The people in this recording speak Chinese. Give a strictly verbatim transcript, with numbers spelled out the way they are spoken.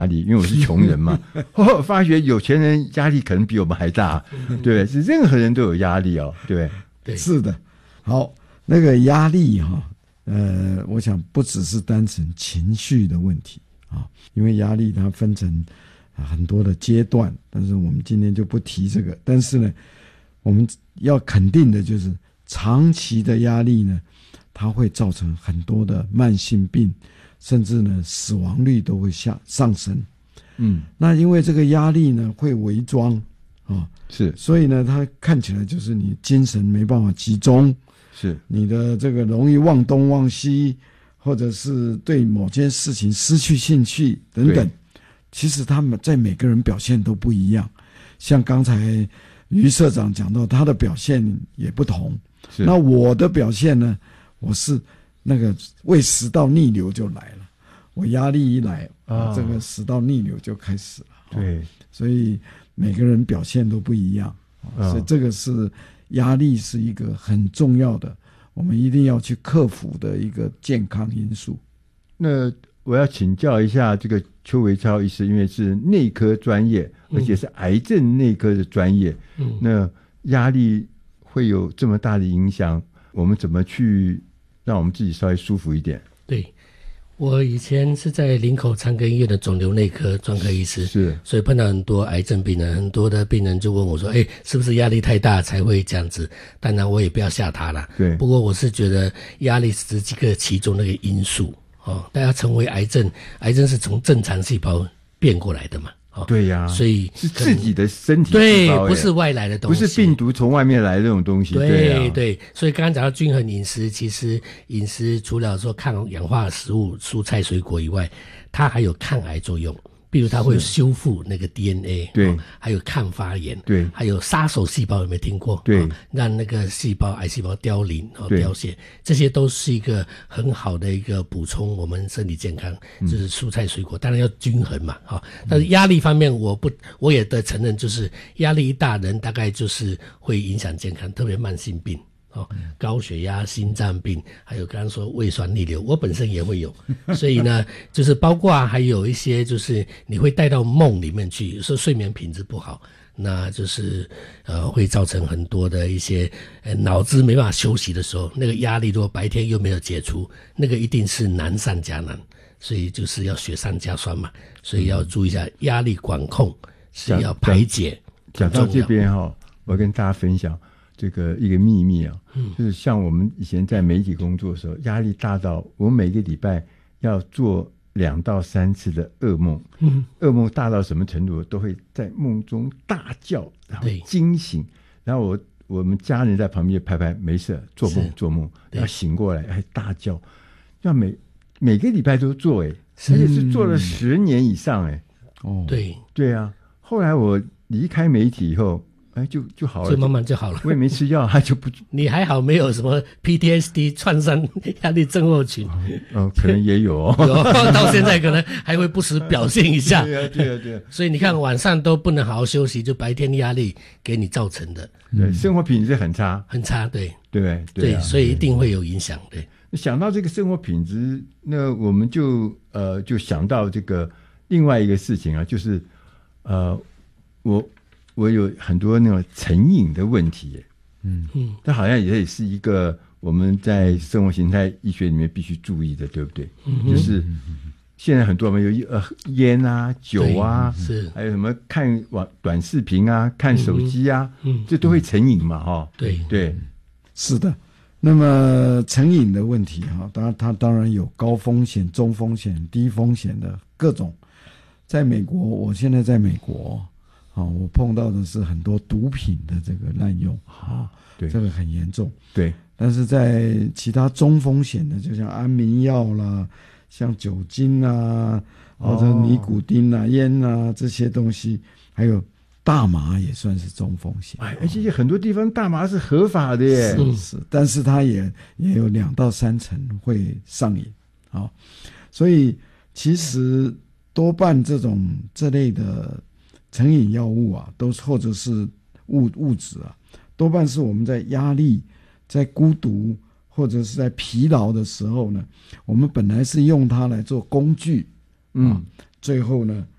压力，因为我是穷人嘛。后来我发觉有钱人压力可能比我们还大，对不对？是任何人都有压力哦，对不对？ 对， 是的。好，那个压力哈，呃，我想不只是单纯情绪的问题啊，因为压力它分成很多的阶段，但是我们今天就不提这个。但是呢，我们要肯定的就是长期的压力呢，它会造成很多的慢性病，甚至呢死亡率都会下上升。嗯，那因为这个压力呢会伪装啊， 是， 所以呢它看起来就是你精神没办法集中， 是你的这个容易忘东忘西，或者是对某件事情失去兴趣等等。其实他们在每个人表现都不一样，像刚才于社长讲到，他的表现也不同。那我的表现呢，我是那个胃食道逆流就来了，我压力一来，哦、这个食道逆流就开始了。 对、哦， 所以每个人表现都不一样，哦、所以这个是压力是一个很重要的，我们一定要去克服的一个健康因素。 那我要请教一下这个邱维超医师，因为是内科专业，而且是癌症内科的专业，嗯，那压力会有这么大的影响，我们怎么去让我们自己稍微舒服一点？ 对，我以前是在林口长庚医院的肿瘤内科专科医师，是，所以碰到很多癌症病人，很多的病人就问我说：“哎，是不是压力太大才会这样子？”当然，我也不要吓他啦。对，不过我是觉得压力只是一个其中的一个因素。哦，大家成为癌症，癌症是从正常细胞变过来的嘛？哦， 对呀、啊， 所以是自己的身体对，不是外来的东西， 不是病毒从外面来的这种东西。 对对、啊、 对，所以刚刚讲到均衡饮食，其实饮食除了说抗氧化的食物、蔬菜水果以外，它还有抗癌作用。比如它会修复那个 D N A， 对、哦，还有抗发炎，对，还有杀手细胞，有没有听过？对、哦，让那个细胞癌细胞凋零和、哦、凋谢，这些都是一个很好的一个补充我们身体健康，就是蔬菜水果，嗯、当然要均衡嘛，哈、哦。但是压力方面，我不，我也得承认，就是压力一大，人大概就是会影响健康，特别慢性病。哦，高血压、心脏病，还有刚刚说胃酸逆流，我本身也会有，所以呢，就是包括还有一些，就是你会带到梦里面去，有时候睡眠品质不好，那就是呃会造成很多的一些呃脑子没办法休息的时候，那个压力如果白天又没有解除，那个一定是难上加难，所以就是要雪上加霜嘛，所以要注意一下压力管控是要排解。 讲到这边哈、哦，我跟大家分享。这个一个秘密啊，就是像我们以前在媒体工作的时候，压力大到我们每个礼拜要做两到三次的噩梦，嗯，噩梦大到什么程度，都会在梦中大叫，然后惊醒，然后我我们家人在旁边拍拍，没事，做梦做梦，要醒过来还大叫，要每每个礼拜都做，哎，而且是做了十年以上，哎， 哦，对对啊，后来我离开媒体以后。哎，就就好了， 所以慢慢就好了。 我也没吃药，他就不。 你还好，没有什么 P T S D 创伤压力症候群。 嗯、哦，可能也有哦。 有，到现在可能还会不时表现一下。 对啊，对啊，对啊。 所以你看，晚上都不能好好休息，就白天压力给你造成的。 对，嗯、生活品质很差， 很差，对对 对, 对、啊、 对，所以一定会有影响。对。 想到这个生活品质，那我们就呃就想到这个另外一个事情啊，就是呃我。我有很多那种成瘾的问题，嗯嗯，这好像也是一个我们在生活形态医学里面必须注意的，对不对？嗯、就是现在很多我们有呃烟啊、酒啊，是还有什么看网短视频啊、看手机啊，嗯，这都会成瘾嘛，哈、哦。 对对， 是的。那么成瘾的问题哈，当然它当然有高风险、中风险、低风险的各种。在美国，我现在在美国。啊、哦，我碰到的是很多毒品的这个滥用，啊、哦，对，这个很严重。 对， 但是在其他中风险的，就像安眠药啦，像酒精啊，或者尼古丁啊、烟啊这些东西，还有大麻也算是中风险。 哎，而且很多地方大麻是合法的耶， 是是，但是它也也有两到三成会上瘾啊、哦，所以其实多半这种这类的。成瘾药物啊，都或者是物物质啊，多半是我们在压力、在孤独或者是在疲劳的时候呢，我们本来是用它来做工具，嗯， 最后呢